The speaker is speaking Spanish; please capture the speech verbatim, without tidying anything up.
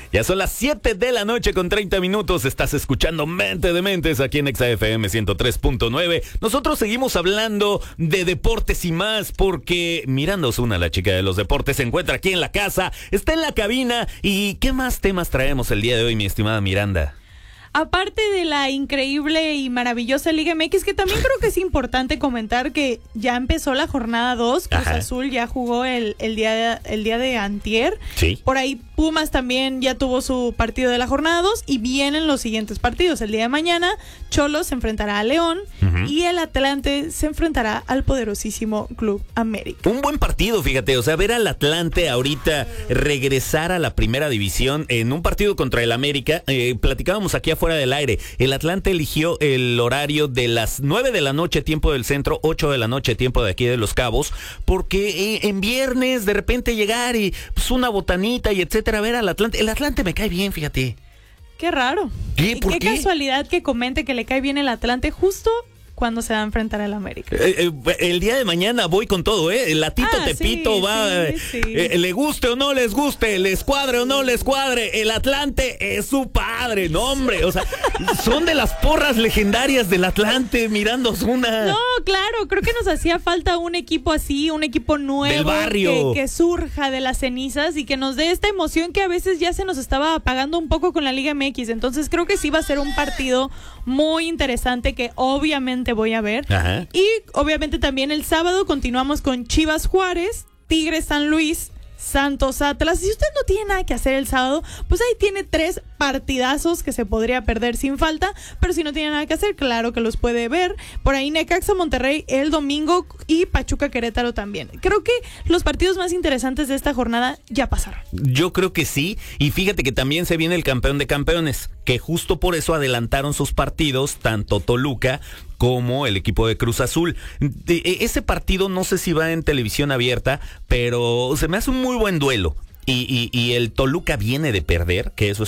Ya son las siete de la noche con treinta minutos. Estás escuchando Mente de Mentes aquí en Exa F M ciento tres punto nueve. Nosotros seguimos hablando de deportes y más porque Miranda Osuna, la chica de los deportes, se encuentra aquí en la casa, está en la cabina. ¿Y qué más temas traemos el día de hoy, mi estimada Miranda? Aparte de la increíble y maravillosa Liga M X, que también creo que es importante comentar que ya empezó la jornada dos, Cruz Ajá. Azul ya jugó el, el, día de, el día de antier. Sí. Por ahí Pumas también ya tuvo su partido de la jornada dos y vienen los siguientes partidos. El día de mañana, Cholos se enfrentará a León uh-huh. y el Atlante se enfrentará al poderosísimo Club América. Un buen partido, fíjate, o sea, ver al Atlante ahorita regresar a la primera división en un partido contra el América. Eh, platicábamos aquí fuera del aire. El Atlante eligió el horario de las nueve de la noche, tiempo del centro, ocho de la noche, tiempo de aquí de Los Cabos, porque eh, en viernes de repente llegar y pues una botanita y etcétera, ver al Atlante. El Atlante me cae bien, fíjate. Qué raro. ¿Qué? ¿Por qué? qué? Casualidad que comente que le cae bien el Atlante justo cuando se va a enfrentar al América. Eh, eh, el día de mañana voy con todo, ¿eh? El Latito ah, Tepito sí, va, sí, sí. Eh, le guste o no les guste, les cuadre o no les cuadre, el Atlante es su padre, no hombre, o sea, son de las porras legendarias del Atlante, Miranda Osuna. No, claro, creo que nos hacía falta un equipo así, un equipo nuevo. Del barrio. Que, que surja de las cenizas y que nos dé esta emoción que a veces ya se nos estaba apagando un poco con la Liga M X, entonces creo que sí va a ser un partido muy interesante que obviamente voy a ver. Ajá. Y obviamente también el sábado continuamos con Chivas Juárez, Tigres San Luis, Santos Atlas. Si usted no tiene nada que hacer el sábado, pues ahí tiene tres partidazos que se podría perder sin falta, pero si no tiene nada que hacer, claro que los puede ver. Por ahí Necaxa Monterrey el domingo y Pachuca Querétaro también. Creo que los partidos más interesantes de esta jornada ya pasaron. Yo creo que sí, y fíjate que también se viene el campeón de campeones, que justo por eso adelantaron sus partidos, tanto Toluca como el equipo de Cruz Azul. De, ese partido no sé si va en televisión abierta, pero se me hace un muy buen duelo. Y, y, y el Toluca viene de perder, que eso es